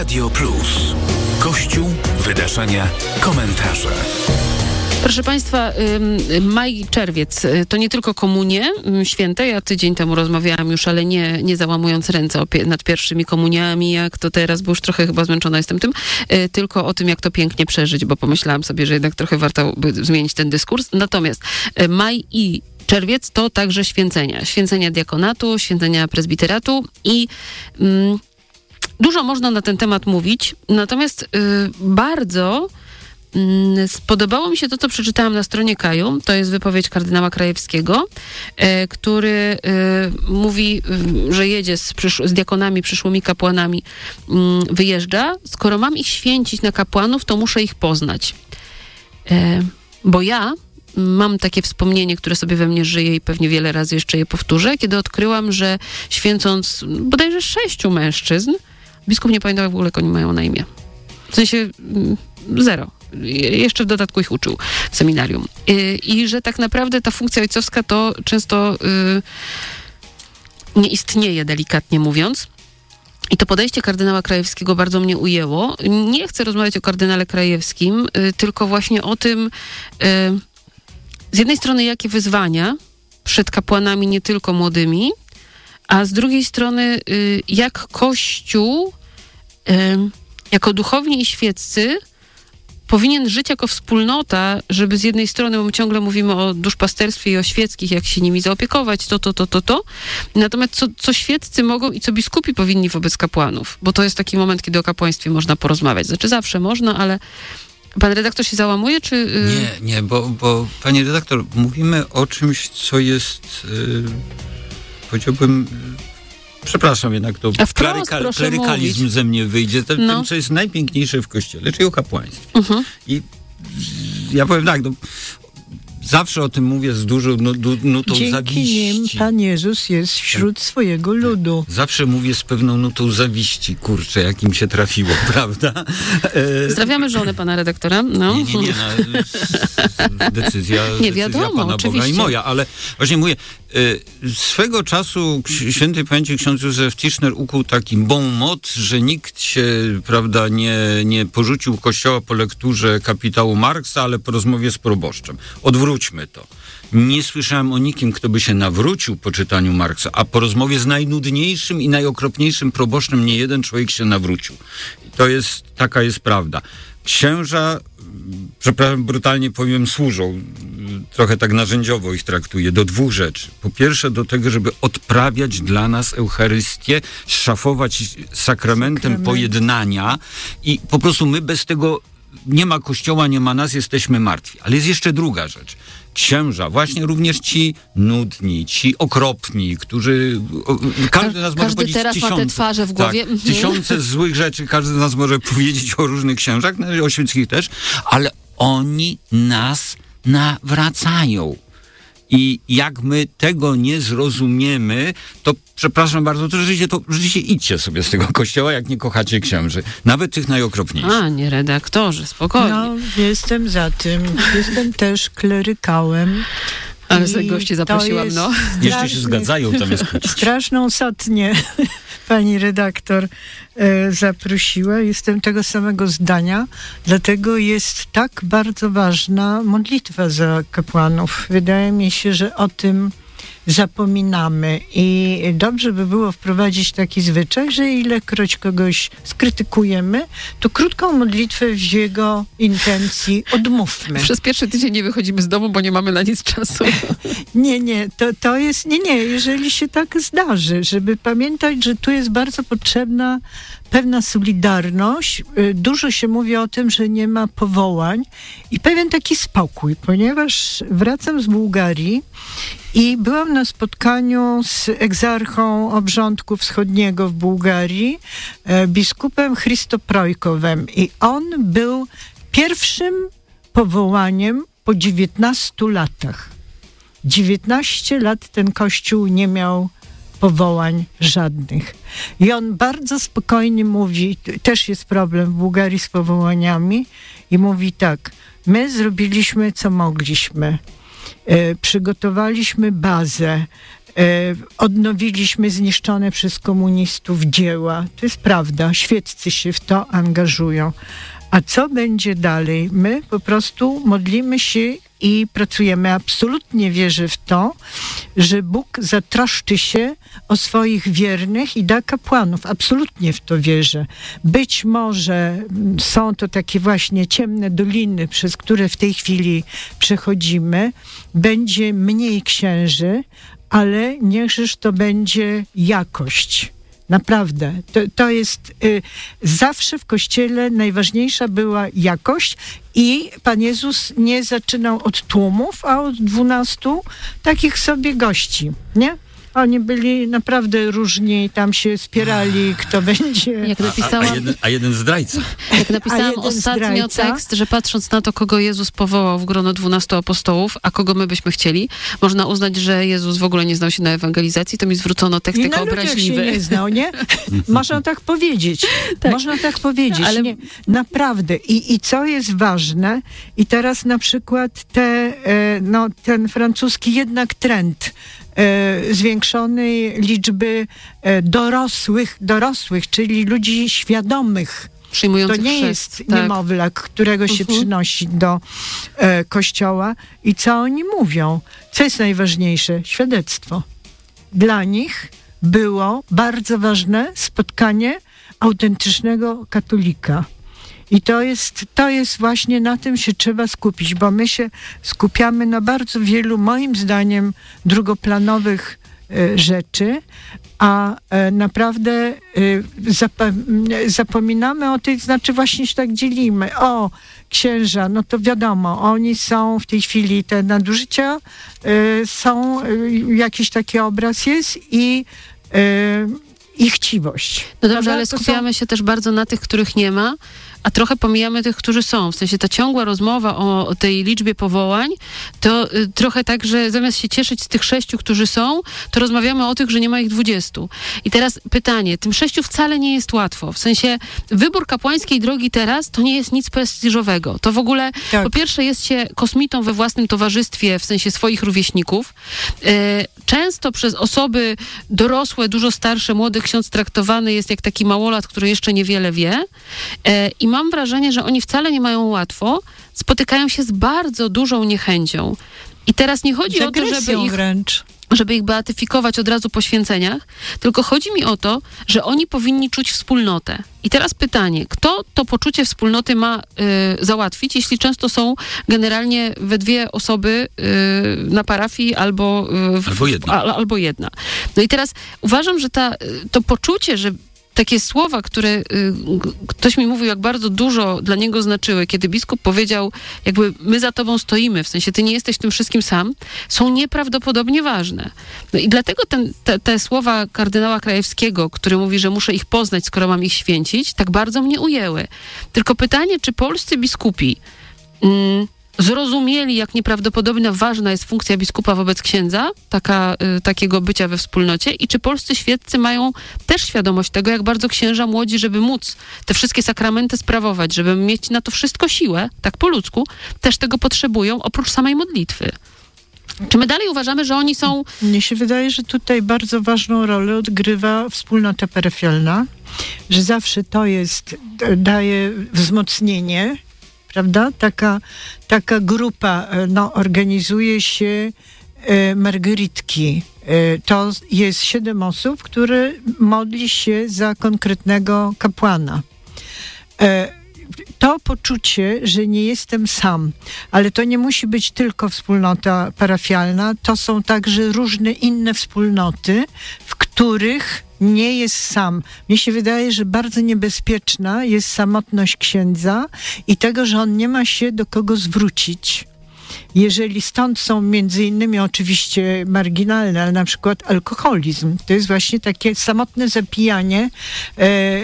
Radio Plus. Kościół, wydarzenia, komentarze. Proszę Państwa, maj, czerwiec to nie tylko komunie święte. Ja tydzień temu rozmawiałam już, ale nie załamując ręce nad pierwszymi komuniami, jak to teraz, bo już trochę chyba zmęczona jestem tym, tylko o tym, jak to pięknie przeżyć, bo pomyślałam sobie, że jednak trochę warto by zmienić ten dyskurs. Natomiast maj i czerwiec to także święcenia. Święcenia diakonatu, święcenia prezbiteratu i dużo można na ten temat mówić, natomiast bardzo spodobało mi się to, co przeczytałam na stronie Kaju. To jest wypowiedź kardynała Krajewskiego, który mówi, że jedzie z diakonami, przyszłymi kapłanami, wyjeżdża. Skoro mam ich święcić na kapłanów, to muszę ich poznać. Bo ja mam takie wspomnienie, które sobie we mnie żyje i pewnie wiele razy jeszcze je powtórzę, kiedy odkryłam, że święcąc bodajże 6 mężczyzn, biskup nie pamiętał, jak w ogóle jak oni mają na imię. W sensie 0. Jeszcze w dodatku ich uczył w seminarium. I że tak naprawdę ta funkcja ojcowska to często nie istnieje, delikatnie mówiąc. I to podejście kardynała Krajewskiego bardzo mnie ujęło. Nie chcę rozmawiać o kardynale Krajewskim, tylko właśnie o tym, z jednej strony jakie wyzwania przed kapłanami nie tylko młodymi, a z drugiej strony jak Kościół jako duchowni i świeccy powinien żyć jako wspólnota, żeby z jednej strony, bo my ciągle mówimy o duszpasterstwie i o świeckich, jak się nimi zaopiekować, to. Natomiast co świeccy mogą i co biskupi powinni wobec kapłanów, bo to jest taki moment, kiedy o kapłaństwie można porozmawiać. Znaczy zawsze można, ale pan redaktor się załamuje, czy... Nie, bo panie redaktor, mówimy o czymś, co jest, powiedziałbym... Przepraszam, jednak to klerykalizm ze mnie wyjdzie. Tym, co jest najpiękniejsze w Kościele, czyli o kapłaństwie. I ja powiem tak, zawsze o tym mówię z dużą nutą zawiści. Dzięki nim Pan Jezus jest wśród swojego ludu. Zawsze mówię z pewną nutą zawiści, kurczę, jak im się trafiło, prawda? Pozdrawiamy żonę pana redaktora. No. Nie, decyzja wiadomo, Pana oczywiście. Boga i moja, ale właśnie mówię, swego czasu świętej pamięci ksiądz Józef Tischner ukuł taki bon mot, że nikt się, prawda, nie porzucił Kościoła po lekturze Kapitału Marksa, ale po rozmowie z proboszczem. Odwróćmy to. Nie słyszałem o nikim, kto by się nawrócił po czytaniu Marksa, a po rozmowie z najnudniejszym i najokropniejszym proboszczem nie jeden człowiek się nawrócił. Taka jest prawda. Księża, przepraszam, brutalnie powiem, służą, trochę tak narzędziowo ich traktuję, do 2 rzeczy. Po pierwsze do tego, żeby odprawiać dla nas Eucharystię, szafować sakramentem pojednania i po prostu my bez tego nie ma Kościoła, nie ma nas, jesteśmy martwi. Ale jest jeszcze druga rzecz. Księża, właśnie również ci nudni, ci okropni, którzy... Każdy z nas może powiedzieć teraz ma te twarze w głowie. Tak, tysiące złych rzeczy, każdy z nas może powiedzieć o różnych księżach, o świeckich też, ale oni nas nawracają. I jak my tego nie zrozumiemy, to przepraszam bardzo, to rzeczywiście idźcie sobie z tego kościoła, jak nie kochacie księży. Nawet tych najokropniejszych. Nie redaktorze, spokojnie. No, jestem za tym. Jestem też klerykałem. Ale z gości zaprosiłam, Jeszcze się zgadzają, tam jest kłócić. Straszną sotnię pani redaktor zaprosiła. Jestem tego samego zdania. Dlatego jest tak bardzo ważna modlitwa za kapłanów. Wydaje mi się, że o tym zapominamy i dobrze by było wprowadzić taki zwyczaj, że ilekroć kogoś skrytykujemy, to krótką modlitwę w jego intencji odmówmy. Przez pierwszy tydzień nie wychodzimy z domu, bo nie mamy na nic czasu. To jest, jeżeli się tak zdarzy, żeby pamiętać, że tu jest bardzo potrzebna pewna solidarność. Dużo się mówi o tym, że nie ma powołań i pewien taki spokój, ponieważ wracam z Bułgarii i byłam na spotkaniu z egzarchą obrządku wschodniego w Bułgarii, biskupem Christoprojkowem i on był pierwszym powołaniem po 19 latach. 19 lat ten kościół nie miał powołań żadnych. I on bardzo spokojnie mówi, też jest problem w Bułgarii z powołaniami i mówi tak, my zrobiliśmy co mogliśmy. Przygotowaliśmy bazę, Odnowiliśmy zniszczone przez komunistów dzieła. To jest prawda, świeccy się w to angażują. A co będzie dalej? My po prostu modlimy się i pracujemy. Absolutnie wierzę w to, że Bóg zatroszczy się o swoich wiernych i da kapłanów. Absolutnie w to wierzę. Być może są to takie właśnie ciemne doliny, przez które w tej chwili przechodzimy. Będzie mniej księży, ale niechżeż to będzie jakość. Naprawdę. To jest zawsze w Kościele najważniejsza była jakość i Pan Jezus nie zaczynał od tłumów, a od 12 takich sobie gości, nie? Oni byli naprawdę różni, tam się spierali, kto będzie... Jak napisałam, a jeden zdrajca. Jak napisałam ostatnio tekst, że patrząc na to, kogo Jezus powołał w grono 12 apostołów, a kogo my byśmy chcieli, można uznać, że Jezus w ogóle nie znał się na ewangelizacji, to mi zwrócono tekst jako obraźliwy. Się nie znał, nie? Można tak powiedzieć. Tak. Można tak powiedzieć. Ale... Nie, naprawdę. I co jest ważne, i teraz na przykład ten francuski jednak trend zwiększonej liczby dorosłych, czyli ludzi świadomych. To nie jest niemowlak, którego się przynosi do kościoła. I co oni mówią? Co jest najważniejsze? Świadectwo. Dla nich było bardzo ważne autentycznego katolika. I to jest właśnie, na tym się trzeba skupić, bo my się skupiamy na bardzo wielu, moim zdaniem, drugoplanowych rzeczy, a naprawdę zapominamy o tej, znaczy właśnie się tak dzielimy. O, księża, no to wiadomo, oni są w tej chwili, te nadużycia są, jakiś taki obraz jest i chciwość. No dobrze, ale skupiamy się też bardzo na tych, których nie ma, a trochę pomijamy tych, którzy są. W sensie ta ciągła rozmowa o tej liczbie powołań, to trochę tak, że zamiast się cieszyć z tych 6, którzy są, to rozmawiamy o tych, że nie ma ich 20. I teraz pytanie, tym 6 wcale nie jest łatwo. W sensie wybór kapłańskiej drogi teraz to nie jest nic prestiżowego. To w ogóle, po pierwsze jest się kosmitą we własnym towarzystwie, w sensie swoich rówieśników. Często przez osoby dorosłe, dużo starsze, młody ksiądz traktowany jest jak taki małolat, który jeszcze niewiele wie. I mam wrażenie, że oni wcale nie mają łatwo, spotykają się z bardzo dużą niechęcią. I teraz nie chodzi o to, żeby ich beatyfikować od razu po święceniach, tylko chodzi mi o to, że oni powinni czuć wspólnotę. I teraz pytanie, kto to poczucie wspólnoty ma załatwić, jeśli często są generalnie we 2 osoby na parafii albo jedna. No i teraz uważam, że to poczucie, że takie słowa, które ktoś mi mówił, jak bardzo dużo dla niego znaczyły, kiedy biskup powiedział, jakby my za tobą stoimy, w sensie ty nie jesteś tym wszystkim sam, są nieprawdopodobnie ważne. No i dlatego te słowa kardynała Krajewskiego, który mówi, że muszę ich poznać, skoro mam ich święcić, tak bardzo mnie ujęły. Tylko pytanie, czy polscy biskupi zrozumieli, jak nieprawdopodobnie ważna jest funkcja biskupa wobec księdza, takiego bycia we wspólnocie, i czy polscy świeccy mają też świadomość tego, jak bardzo księża młodzi, żeby móc te wszystkie sakramenty sprawować, żeby mieć na to wszystko siłę, tak po ludzku, też tego potrzebują, oprócz samej modlitwy. Czy my dalej uważamy, że oni są... Mnie się wydaje, że tutaj bardzo ważną rolę odgrywa wspólnota parafialna, że zawsze to daje wzmocnienie, prawda? Taka grupa organizuje się margeritki. To jest 7 osób, które modli się za konkretnego kapłana. To poczucie, że nie jestem sam, ale to nie musi być tylko wspólnota parafialna, to są także różne inne wspólnoty, w których nie jest sam. Mnie się wydaje, że bardzo niebezpieczna jest samotność księdza i tego, że on nie ma się do kogo zwrócić. Jeżeli stąd są między innymi oczywiście marginalne, ale na przykład alkoholizm, to jest właśnie takie samotne zapijanie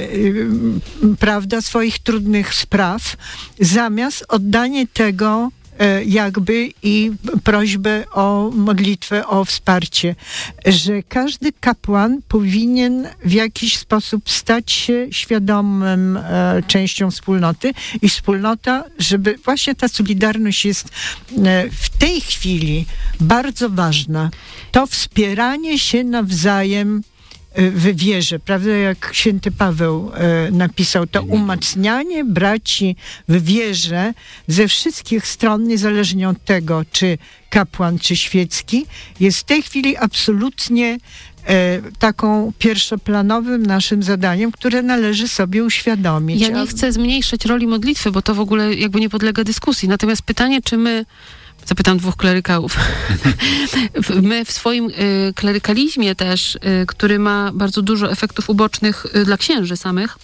prawda, swoich trudnych spraw, zamiast oddanie tego jakby i prośbę o modlitwę, o wsparcie, że każdy kapłan powinien w jakiś sposób stać się świadomym częścią wspólnoty i wspólnota, żeby właśnie ta solidarność jest w tej chwili bardzo ważna. To wspieranie się nawzajem w wierze, prawda, jak święty Paweł napisał, to umacnianie braci w wierze ze wszystkich stron, niezależnie od tego, czy kapłan, czy świecki, jest w tej chwili absolutnie taką pierwszoplanowym naszym zadaniem, które należy sobie uświadomić. Ja nie chcę zmniejszać roli modlitwy, bo to w ogóle jakby nie podlega dyskusji. Natomiast pytanie, czy my, zapytam dwóch klerykałów, my w swoim klerykalizmie też, który ma bardzo dużo efektów ubocznych dla księży samych,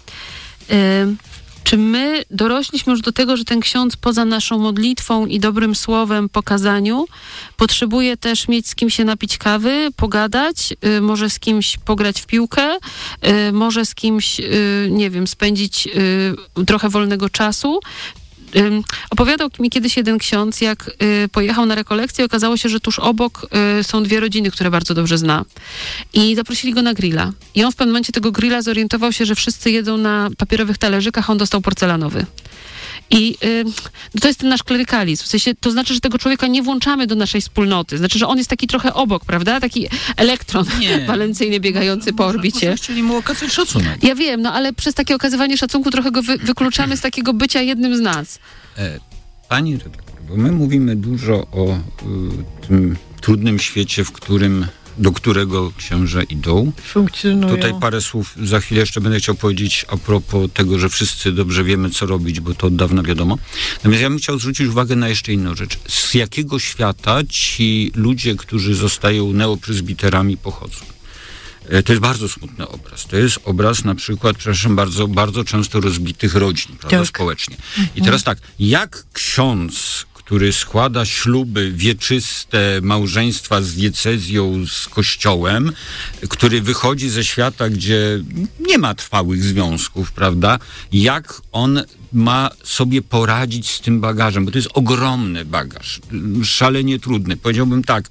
czy my dorośliśmy już do tego, że ten ksiądz poza naszą modlitwą i dobrym słowem po kazaniu potrzebuje też mieć z kim się napić kawy, pogadać, może z kimś pograć w piłkę, może z kimś, nie wiem, spędzić trochę wolnego czasu. Opowiadał mi kiedyś jeden ksiądz, jak pojechał na rekolekcję, okazało się, że tuż obok są dwie rodziny, które bardzo dobrze zna. I zaprosili go na grilla. I on w pewnym momencie tego grilla zorientował się, że wszyscy jedzą na papierowych talerzykach, a on dostał porcelanowy. I to jest ten nasz klerykalizm. W sensie, to znaczy, że tego człowieka nie włączamy do naszej wspólnoty. Znaczy, że on jest taki trochę obok, prawda? Taki elektron walencyjny biegający po orbicie. Chcieli mu okazać szacunek. Ja wiem, no ale przez takie okazywanie szacunku trochę go wykluczamy z takiego bycia jednym z nas. Pani redaktor, bo my mówimy dużo o tym trudnym świecie, do którego księża idą. Funkcjonują. Tutaj parę słów za chwilę jeszcze będę chciał powiedzieć a propos tego, że wszyscy dobrze wiemy, co robić, bo to od dawna wiadomo. Natomiast ja bym chciał zwrócić uwagę na jeszcze inną rzecz. Z jakiego świata ci ludzie, którzy zostają neopryzbiterami, pochodzą? To jest bardzo smutny obraz. To jest obraz na przykład, przepraszam bardzo, bardzo często rozbitych rodzin, prawda, społecznie. I teraz tak, jak ksiądz, który składa śluby wieczyste, małżeństwa z diecezją, z kościołem, który wychodzi ze świata, gdzie nie ma trwałych związków, prawda? Jak on ma sobie poradzić z tym bagażem? Bo to jest ogromny bagaż, szalenie trudny. Powiedziałbym tak,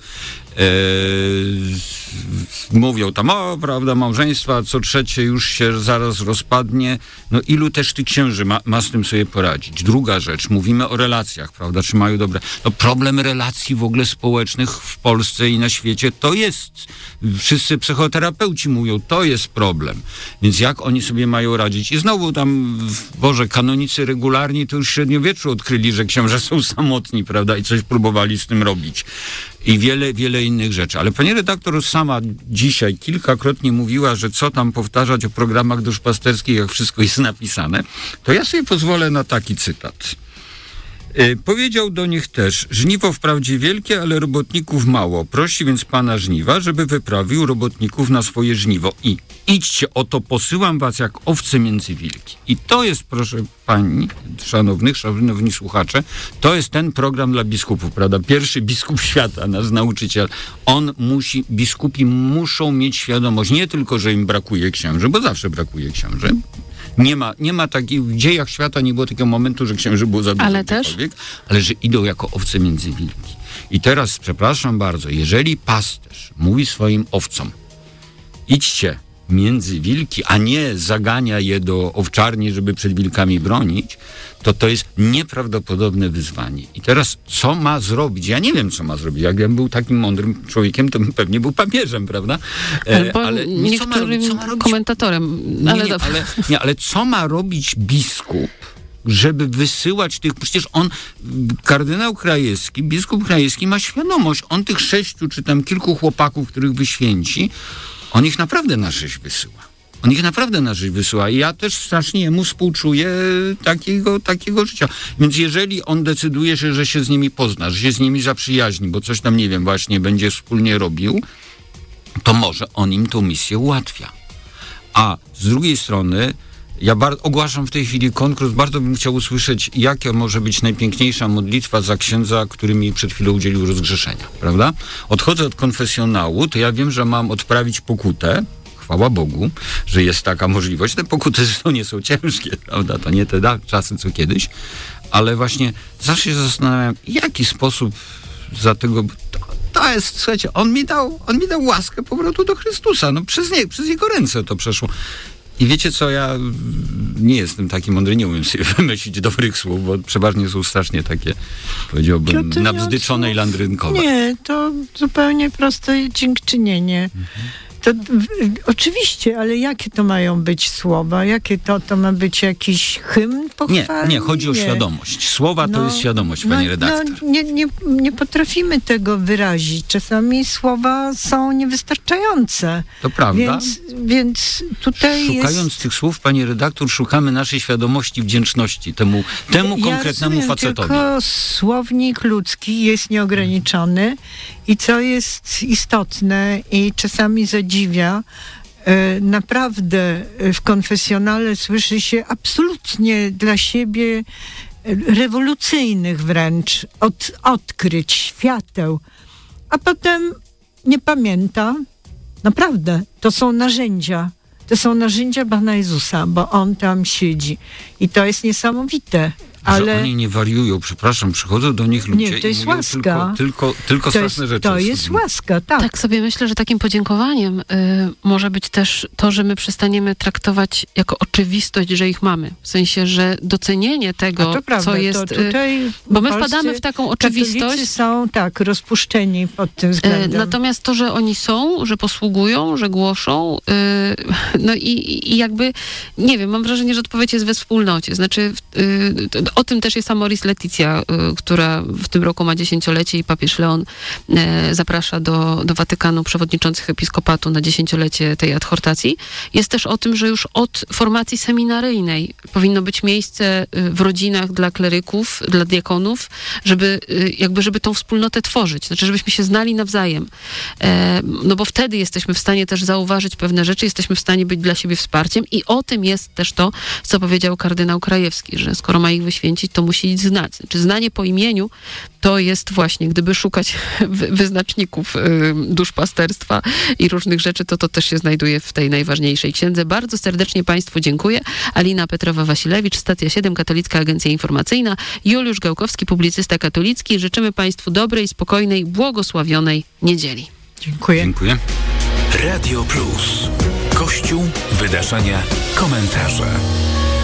mówią tam, prawda, małżeństwa, co trzecie już się zaraz rozpadnie. No ilu też tych księży ma z tym sobie poradzić? Druga rzecz, mówimy o relacjach, prawda, czy mają dobre... No problem relacji w ogóle społecznych w Polsce i na świecie to jest, wszyscy psychoterapeuci mówią, to jest problem. Więc jak oni sobie mają radzić? I znowu tam, Boże, kanonicy regularni to już w średniowieczu odkryli, że księża są samotni, prawda, i coś próbowali z tym robić. I wiele, wiele innych rzeczy. Ale pani redaktor sama dzisiaj kilkakrotnie mówiła, że co tam powtarzać o programach duszpasterskich, jak wszystko jest napisane, to ja sobie pozwolę na taki cytat. Powiedział do nich też: żniwo wprawdzie wielkie, ale robotników mało. Prosi więc pana żniwa, żeby wyprawił robotników na swoje żniwo. I idźcie, oto posyłam was jak owce między wilki. I to jest, proszę pani, szanowni słuchacze, to jest ten program dla biskupów, prawda? Pierwszy biskup świata, nasz nauczyciel. Biskupi muszą mieć świadomość, nie tylko, że im brakuje księży, bo zawsze brakuje księży. Nie ma takiej, w dziejach świata nie było takiego momentu, że księży było za dużo, ale że idą jako owce między wilki. I teraz, przepraszam bardzo, jeżeli pasterz mówi swoim owcom, idźcie między wilki, a nie zagania je do owczarni, żeby przed wilkami bronić, to jest nieprawdopodobne wyzwanie. I teraz co ma zrobić? Ja nie wiem, co ma zrobić. Jakbym był takim mądrym człowiekiem, to bym pewnie był papieżem, prawda? Ale niektórym komentatorem. Ale co ma robić biskup, żeby wysyłać tych... Przecież kardynał Krajewski, biskup Krajewski ma świadomość. On tych 6 czy tam kilku chłopaków, których wyświęci, on ich naprawdę na rzeź wysyła. I ja też strasznie jemu współczuję takiego życia. Więc jeżeli on decyduje się, że się z nimi pozna, że się z nimi zaprzyjaźni, bo coś tam, nie wiem, właśnie będzie wspólnie robił, to może on im tą misję ułatwia. A z drugiej strony ja ogłaszam w tej chwili konkurs. Bardzo bym chciał usłyszeć, jaka może być najpiękniejsza modlitwa za księdza, który mi przed chwilą udzielił rozgrzeszenia, prawda? Odchodzę od konfesjonału, to ja wiem, że mam odprawić pokutę, chwała Bogu, że jest taka możliwość. Te pokuty zresztą nie są ciężkie, prawda? To nie te czasy, co kiedyś. Ale właśnie zawsze się zastanawiam, w jaki sposób za tego... To jest, słuchajcie, on mi dał łaskę powrotu do Chrystusa. No przez jego ręce to przeszło. I wiecie co, ja nie jestem taki mądry, nie umiem sobie wymyślić dobrych słów, bo przeważnie są strasznie takie, powiedziałbym, nabzdyczone i landrynkowe. Nie, to zupełnie proste dziękczynienie. To, oczywiście, ale jakie to mają być słowa? Jakie to ma być jakiś hymn pochwalny? Nie, chodzi o świadomość. Słowa to jest świadomość, pani redaktor. Nie potrafimy tego wyrazić. Czasami słowa są niewystarczające. To prawda. Więc tutaj szukając tych słów, pani redaktor, szukamy naszej świadomości, wdzięczności temu konkretnemu facetowi. Tylko słownik ludzki jest nieograniczony i co jest istotne i czasami zadziwia, naprawdę w konfesjonale słyszy się absolutnie dla siebie rewolucyjnych wręcz odkryć, świateł, a potem nie pamięta. Naprawdę, to są narzędzia Pana Jezusa, bo On tam siedzi. I to jest niesamowite. Ale że oni nie wariują, przepraszam, przychodzą do nich ludzie nie, to jest i mówią łaska. tylko straszne rzeczy. To jest łaska, tak. Tak sobie myślę, że takim podziękowaniem może być też to, że my przestaniemy traktować jako oczywistość, że ich mamy. W sensie, że docenienie tego, to prawda, co jest... To tutaj bo my wpadamy w taką oczywistość. Katolicy są tak rozpuszczeni pod tym względem. Natomiast to, że oni są, że posługują, że głoszą, no i jakby, nie wiem, mam wrażenie, że odpowiedź jest we wspólnocie. Znaczy, o tym też jest Amoris Laetitia, która w tym roku ma 10-lecie i papież Leon zaprasza do Watykanu przewodniczących episkopatu na 10-lecie tej adhortacji. Jest też o tym, że już od formacji seminaryjnej powinno być miejsce w rodzinach dla kleryków, dla diakonów, żeby tą wspólnotę tworzyć. Znaczy, żebyśmy się znali nawzajem. No bo wtedy jesteśmy w stanie też zauważyć pewne rzeczy, jesteśmy w stanie być dla siebie wsparciem i o tym jest też to, co powiedział kardynał Krajewski, że skoro ma ich wyświęcić, to musi ich znać. Znaczy, znanie po imieniu to jest właśnie, gdyby szukać wyznaczników duszpasterstwa i różnych rzeczy, to też się znajduje w tej najważniejszej księdze. Bardzo serdecznie Państwu dziękuję. Alina Petrowa-Wasilewicz, Stacja 7, Katolicka Agencja Informacyjna, Juliusz Gałkowski, publicysta katolicki. Życzymy Państwu dobrej, spokojnej, błogosławionej niedzieli. Dziękuję. Radio Plus. Kościół, wydarzenia, komentarze.